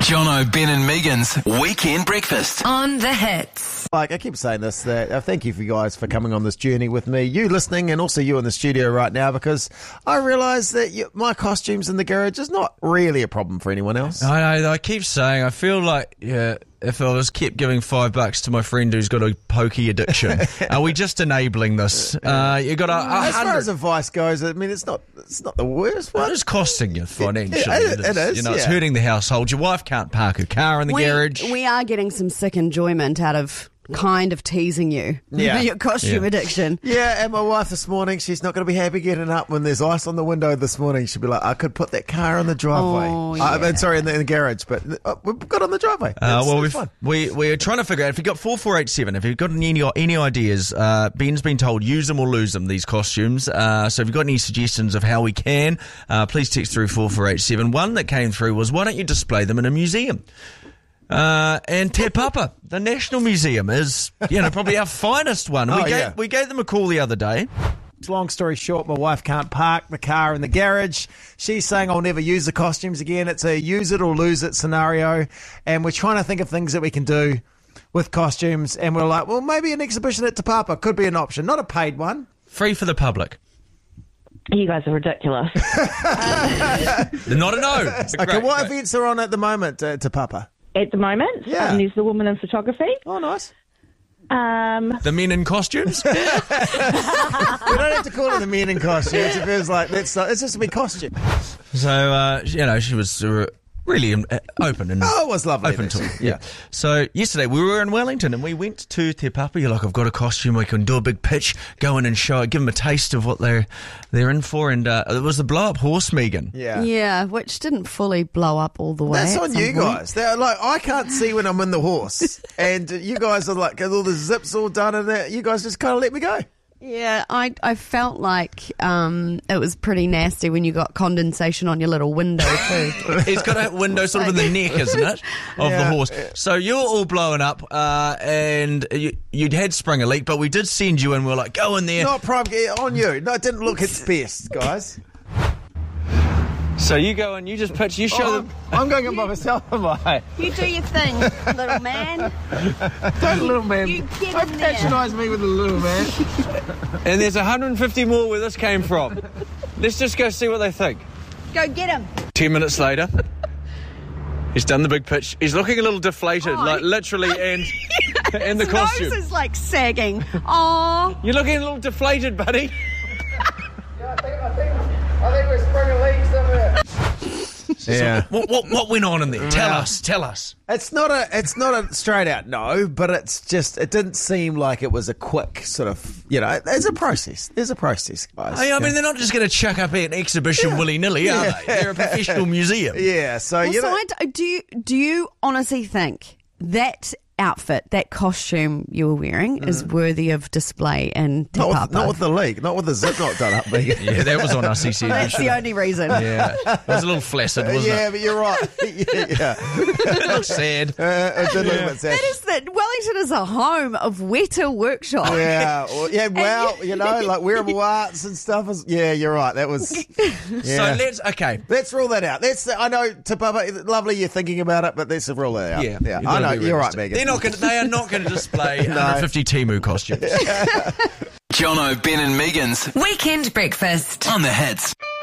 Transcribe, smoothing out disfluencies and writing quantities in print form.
Jono, Ben and Megan's Weekend Breakfast. On the Hits. Like, I keep saying this, that thank you for you guys for coming on this journey with me, you listening and also you in the studio right now, because I realise that my costumes in the garage is not really a problem for anyone else. I know, I keep saying, I feel like, if I was kept giving $5 to my friend who's got a pokey addiction, are we just enabling this? You got as far as advice goes, I mean, it's not the worst one. It is costing you financially. It is, You know, it's hurting the household. Your wife can't park her car in the garage. We are getting some sick enjoyment out of kind of teasing you. Yeah. Your costume addiction. Yeah, and my wife this morning, she's not going to be happy getting up when there's ice on the window this morning. She'll be like, I could put that car in the driveway. Oh, yeah. Sorry, in the garage, but we've got it on the driveway. It's fun. We're trying to figure out, if you've got 4487, if you've got any ideas, Ben's been told use them or lose them, these costumes. So if you've got any suggestions of how we can, please text through 4487. One that came through was, why don't you display them in a museum? And Te Papa, the National Museum, is probably our finest one. We gave them a call the other day. Long story short, my wife can't park the car in the garage. She's saying I'll never use the costumes again. It's a use it or lose it scenario. And we're trying to think of things that we can do with costumes. And we're like, well, maybe an exhibition at Te Papa could be an option. Not a paid one. Free for the public. You guys are ridiculous. Not a no. Okay, what events are on at the moment, Te Papa? At the moment, there's the woman in photography. Oh, nice. The men in costumes? We don't have to call it the men in costumes. It feels like it's just a big costume. So, she was really open and it was lovely. Open to it. Yeah. So yesterday we were in Wellington and we went to Te Papa. You're like, I've got a costume. We can do a big pitch, go in and show it, give them a taste of what they're in for. And it was the blow up horse, Megan. Yeah, which didn't fully blow up all the way. That's on you guys. They're like, I can't see when I'm in the horse, and you guys are like, all the zips all done, and that you guys just kind of let me go. Yeah, I felt like it was pretty nasty when you got condensation on your little window too. It's got a window sort of in the neck, isn't it, of the horse? So you're all blowing up, and you'd had sprung a leak, but we did send you in. We're like, go in there. Not prime on you. No, it didn't look its best, guys. So you go and you just pitch. You show them. I'm going in by myself, am I? You do your thing, little man. Don't little man. You get Don't in there. patronise me with a little man. And there's 150 more where this came from. Let's just go see what they think. Go get him. 10 minutes later, he's done the big pitch. He's looking a little deflated, like literally, and the His costume. nose is like sagging. Aww. You're looking a little deflated, buddy. I think we're sprung a leak somewhere. Yeah. What went on in there? Tell us. It's not a straight out no, but it's just, it didn't seem like it was a quick sort of, there's a process. There's a process, guys. I mean, they're not just going to chuck up an exhibition willy-nilly, are they? They're a professional museum. Yeah, so do you honestly think that outfit, that costume you were wearing, is worthy of display in Te Papa? Not with the leak, not with the zip knot done up, Megan. Yeah, that was on us, he said. That's the only reason. Yeah, it was a little flaccid, wasn't Yeah, it? but you're right. Yeah. It looked sad. It did look a bit sad. That is that Wellington is a home of Weta Workshop. Yeah, like wearable arts and stuff. You're right. That was. Yeah. So let's rule that out. I know, Te Papa, lovely you're thinking about it, but let's rule that out. Yeah. I know, you're right, Megan. They are not going to display 150 Temu costumes. Jono, Ben and Megan's Weekend Breakfast. On the Hits.